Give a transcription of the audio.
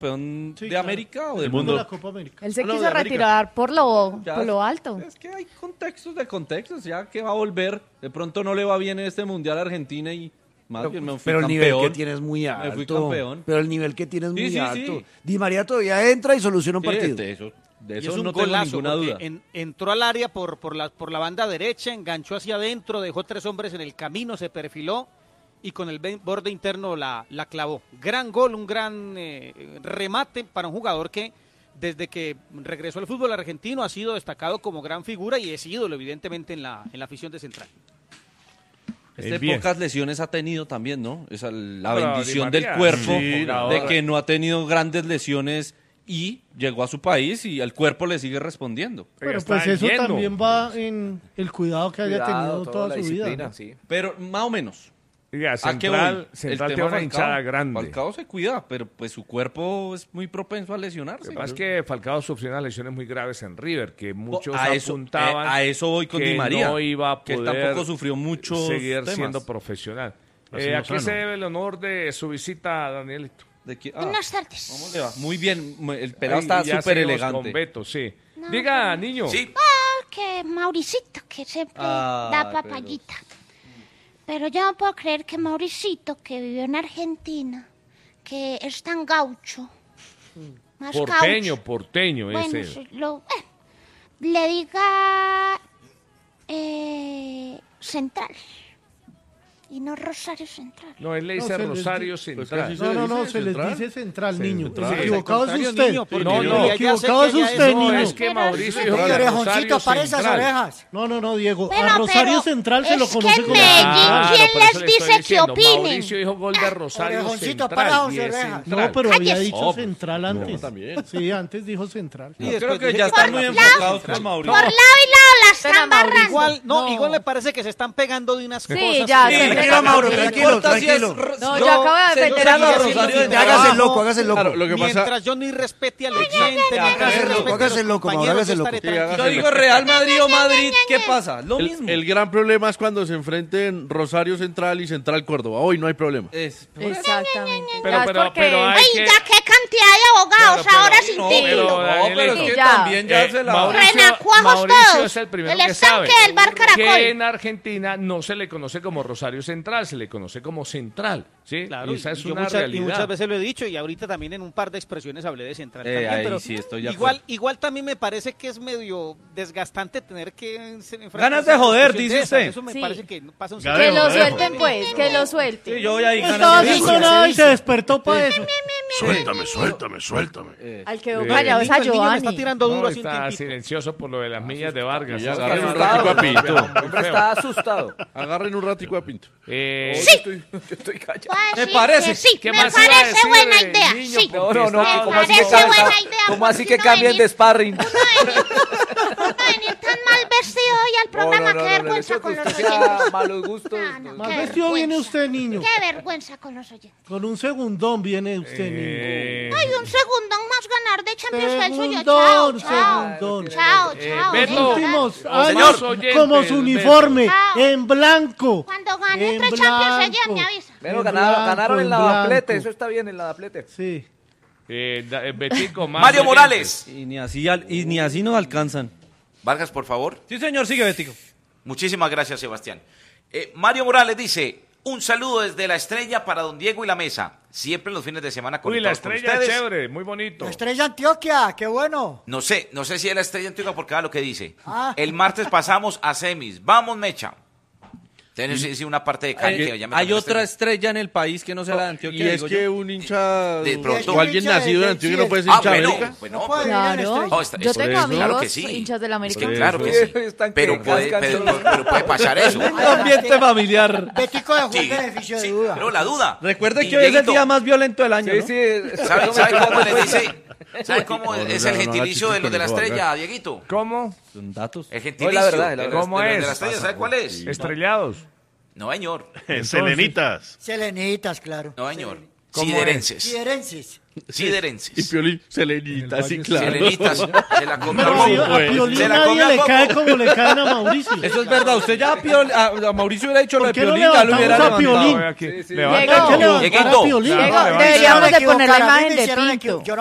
campeón Sí, de claro. América o del El mundo. de la Copa América. Él se No, quiso de América. retirar por lo Ya, alto. Es que hay contextos de contextos, ya que va a volver. De pronto no le va bien en este Mundial a Argentina y más bien me fui Pero el campeón. nivel que tiene es muy alto. Me fui campeón. Pero el nivel que tiene es Sí, muy sí, alto. sí. Di María todavía entra y soluciona un Sí, partido. de Y eso es un no tengo golazo, ninguna porque duda. entró al área por la banda derecha, enganchó hacia adentro, dejó 3 hombres en el camino, se perfiló y con el borde interno la clavó. Gran gol, un gran remate para un jugador que desde que regresó al fútbol argentino ha sido destacado como gran figura y es ídolo evidentemente en la afición de Central. Bien. Pocas lesiones ha tenido también, ¿no? Esa la Pero bendición Di del María, cuerpo, sí, de que no ha tenido grandes lesiones y llegó a su país y el cuerpo le sigue respondiendo. Pero está pues eso yendo. también va en el cuidado que haya tenido toda toda la su vida. disciplina, ¿no? sí. Pero más o menos. Diga, ¿A qué voy? Central El tiene tema una hinchada Falcao. grande. Falcao se cuida, pero pues su cuerpo es muy propenso a lesionarse. Lo que pasa es que Falcao sufrió unas lesiones muy graves en River, que muchos a eso, apuntaban a eso voy con que Di María, no iba a que él poder tampoco sufrió muchos seguir temas. siendo profesional. Así ¿A no qué se sano. debe el honor de su visita, Danielito? Buenas tardes. ¿Cómo le va? Muy bien, el pelado Ahí está ya súper seguimos elegante. con Beto, sí. No, Diga, niño. Sí. Que Mauricito, que siempre Ah, da papayita. Pero yo no puedo creer que Mauricito, que vivió en Argentina, que es tan gaucho, más Porteño, gaucho. porteño Bueno, ese. sí, le diga Central y no Rosario Central. No, él le No, dice se les Rosario di- Central. No, se les ¿Central? dice central, niño. Central. El Sí, equivocado es contrario, usted. niño, porque No, no, El ya equivocado sé es que ya usted, es- No, niño. es que Pero Mauricio sí, dijo que Orejoncito, Rosario para esas Central. orejas. No, Diego. Bueno, a Rosario pero Central se lo es conoce que como Medellín, central. ¿quién por eso les le estoy dice que diciendo, opinen? Mauricio dijo gol de Rosario Orejoncito, Central. para y sus es orejas. Central. No, pero había Cállese. dicho central antes. también. Sí, antes dijo central. Y Yo después creo que dice ya que están por muy lado- enfocados con Mauricio. Por lado y lado la están Espera, Mauricio. barrando. Igual me parece que se están pegando de unas Sí, cosas. ya, que- se Tranquilo, Mauro, No tranquilo, importa si es tranquilo. No, yo acabo de defender a Rosario Rosario. Central. Hágase el loco, hágase el loco. Claro, lo que pasa... Mientras yo no irrespete al oyente, hágase el loco, hágase el loco, Mauro, hágase el loco. Yo digo Real Madrid o Madrid, ¿qué pasa? Lo mismo. El gran problema es cuando se enfrenten Rosario Central y Central Córdoba. Hoy no hay problema. Exactamente. Pero- Ya es pero- porque- pero hay- Oiga, qué cantidad de abogados ahora sin no, título. pero- No, pero es que Sí, ya. también ya se la... Renacuajos Mauricio todos. es el primero El que sabe estanque del Bar Caracol. que en Argentina no se le conoce como Rosario Central, se le conoce como Central, ¿sí? Claro, Y esa es yo una y realidad. muchas veces lo he dicho y ahorita también en un par de expresiones hablé de Central también, ahí pero sí estoy de igual, acuerdo. igual también me parece que es medio desgastante tener que Ganas de joder, dice usted. Eso me Sí. parece que no pasa un Ya Que dejo, lo ya dejo. suelten, pues, que lo suelten. Sí, yo voy ahí Estaba ganando. haciendo nada y se despertó para eso. Suéltame. Al que Eh, callado es a el niño me está Giovanni. tirando duro No, así un está tiempito. silencioso por lo de las millas de Vargas. Y ya Es agarren que un está- ratico a Pinto. El hombre está asustado. Agarren un ratico a Pinto. Sí. Yo estoy callado. Voy a Me decir parece. que sí, ¿Qué me más iba a parece decir buena de idea. niño? Sí. No, no, no. Me ¿Cómo así parece que, buena idea, ¿cómo así porque que uno cambian venir- de sparring? Uno venir tan mal vestido hoy al programa, qué vergüenza con los usted sea oyentes. malos gustos. No, Más qué vestido viene vergüenza. usted, niño. Qué vergüenza con los oyentes. Con un segundón viene usted, niño. Hay un segundón más ganar de Champions que el suyo. Segundón, Chao, segundón. chao. Beto. Los últimos Señor. años, Oyentes, como su uniforme, Chao. en blanco. Cuando gane En entre Champions, ella blanco. me avisa. Bueno, En ganaron blanco, el en lavaplete, blanco. eso está bien, el lavaplete. Sí. Betico, más Mario oyentes. Morales. Y ni así nos alcanzan. Vargas, por favor. Sí, señor, sigue, Betico. Muchísimas gracias, Sebastián. Mario Morales dice, un saludo desde La Estrella para don Diego y la mesa. Siempre los fines de semana Uy, la conectados con estrella ustedes. chévere, muy bonito. Estrella Antioquia, qué bueno. No sé si es la Estrella Antigua porque vea lo que dice. Ah. El martes pasamos a semis. Vamos, Mecha. Entonces, sí, una parte de Cali que ya me Hay cambió la otra estrella. estrella en el país que no sea la de Antioquia. Y es digo que yo. un hincha De pronto. o alguien hincha de- nacido en de- Antioquia sí, no puede ser Ah, hincha de bueno, América. bueno, No puede pero- vivir en Claro. Estrella. No, está- Yo eso tengo es, claro amigos que sí. hinchas del América. Es que claro que Eso. sí. Están Pero que puede, cascan pero puede pasar eso. Un ambiente familiar. Betico dejó el Sí, beneficio de sí, duda. pero la duda. Recuerde Y que hoy es el Dieguito, día más violento del año, ¿no? ¿Sabe cómo le dice? ¿Sabe cómo No, no, es no, el no, gentilicio no, de los de la no, no, estrella, Dieguito? ¿Cómo? Son datos. El gentilicio la verdad, de los- ¿Cómo de los de es? la estrella, ¿sabe cuál es? Estrellados. No, señor. Selenitas. Selenitas, claro. No, señor. Siderenses. Siderenses. Siderenses. Y Piolín, Selenita, sí, claro. Selenitas, se la comió Pero al si Coco. a Piolín Se la nadie comió al le Coco. cae como le caen a Mauricio. Eso es verdad. Usted ya a Mauricio hubiera dicho lo de ¿Por qué no Piolín, ya lo hubiera levantamos a levantado. Piolín? Vea aquí, Sí, sí. levanta Diego. aquí. Hay que levantar a Dieguito. Piolín. Diego, Claro, deberíamos de Hicieron poner la equivocar, a mí imagen me de hicieron Pinto. yo no